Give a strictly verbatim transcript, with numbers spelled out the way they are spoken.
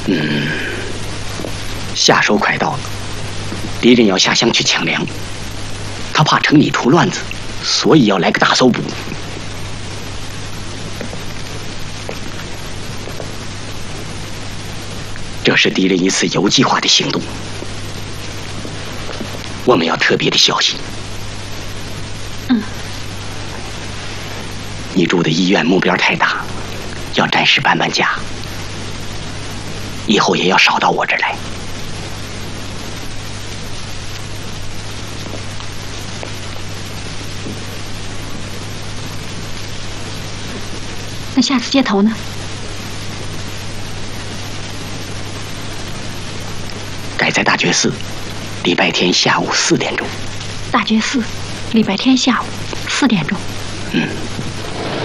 嗯，夏收快到了，敌人要下乡去抢粮，他怕城里出乱子，所以要来个大搜捕。这是敌人一次有计划的行动，我们要特别的小心。 嗯。 你住的医院目标太大，要暂时搬搬家，以后也要少到我这儿来。 那下次接头呢？ 改在大觉寺，礼拜天下午四点钟。 大觉寺，礼拜天下午四点钟。 嗯。